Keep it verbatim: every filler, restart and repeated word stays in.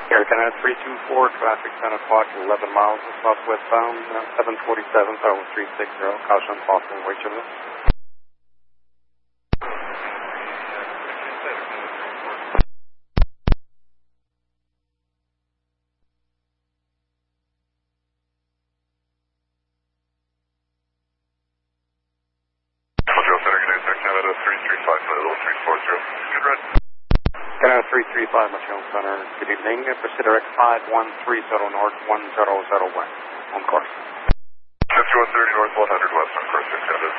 Air Canada three two four, traffic ten o'clock, eleven miles southwest bound, uh, seven forty-seven, tower three sixty, caution possible wait shiftless. Canada three three five, three four zero. Good red. Canada three three five, Montreal Center. Good evening. Proceed direct five one three zero north, one zero zero west. On course. fifty-one thirty north, one hundred west on course, Canada.